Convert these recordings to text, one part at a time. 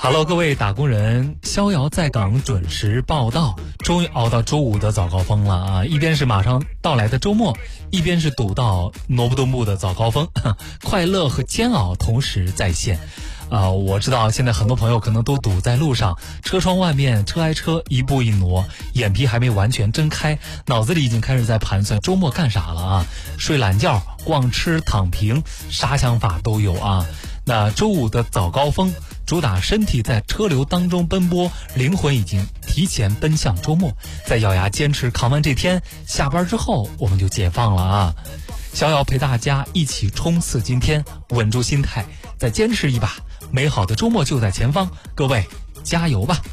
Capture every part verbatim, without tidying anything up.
Hello， 各位打工人，逍遥在岗准时报到，终于熬到周五的早高峰了啊！一边是马上到来的周末，一边是堵到挪不动步的早高峰，快乐和煎熬同时在线。啊、呃，我知道现在很多朋友可能都堵在路上，车窗外面车挨车，一步一挪，眼皮还没完全睁开，脑子里已经开始在盘算周末干啥了啊！睡懒觉、逛吃、躺平，啥想法都有啊！那周五的早高峰，主打身体在车流当中奔波，灵魂已经提前奔向周末，再咬牙坚持扛完这天，下班之后我们就解放了啊！逍遥陪大家一起冲刺今天，稳住心态，再坚持一把，美好的周末就在前方，各位加油吧！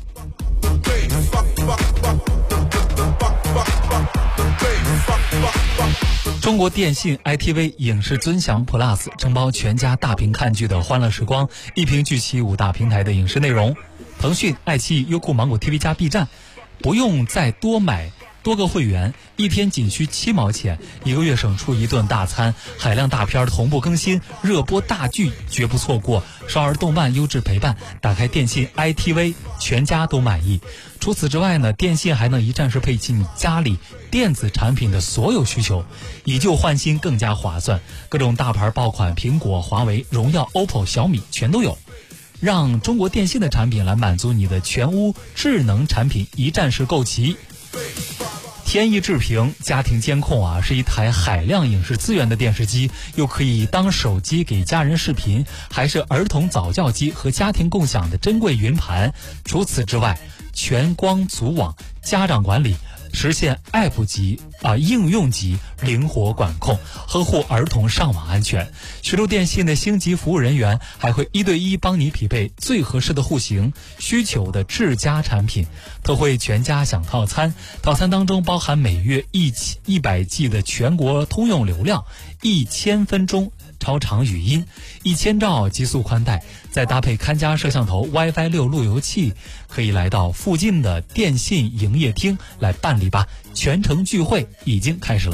中国电信 I T V 影视尊享 Plus 承包全家大屏看剧的欢乐时光，一屏聚齐五大平台的影视内容。腾讯、爱奇艺、优酷、芒果 T V 加 B 站，不用再多买多个会员，一天仅需七毛钱，一个月省出一顿大餐，海量大片同步更新，热播大剧绝不错过，少儿动漫优质陪伴，打开电信 I T V， 全家都满意。除此之外呢，电信还能一站式配齐你家里电子产品的所有需求，以旧换新更加划算，各种大牌爆款，苹果、华为、荣耀、O P P O、小米全都有。让中国电信的产品来满足你的全屋智能产品一站式购齐。天翼智屏家庭监控啊，是一台海量影视资源的电视机，又可以当手机给家人视频，还是儿童早教机和家庭共享的珍贵云盘。除此之外，全光组网，家长管理，实现 App 级啊、呃、应用级灵活管控，呵护儿童上网安全。徐州电信的星级服务人员还会一对一帮你匹配最合适的户型需求的智家产品，特惠全家享套餐，套餐当中包含每月一一百 G 的全国通用流量，一千分钟超长语音，一千兆极速宽带，再搭配看家摄像头、WiFi 六路由器，可以来到附近的电信营业厅来办理吧。全程聚会已经开始了。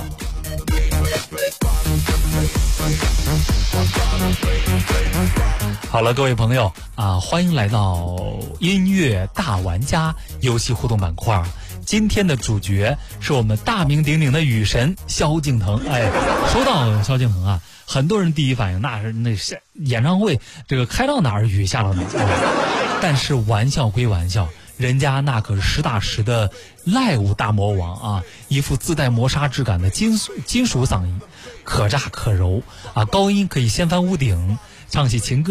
好了，各位朋友啊，欢迎来到音乐大玩家游戏互动板块。今天的主角是我们大名鼎鼎的雨神萧敬腾。哎，说到萧敬腾啊，很多人第一反应那是那是演唱会这个开到哪儿雨下到哪儿，但是玩笑归玩笑，人家那可是实打实的 live 大魔王啊，一副自带磨砂质感的金属金属嗓音，可炸可柔啊，高音可以掀翻屋顶，唱起情歌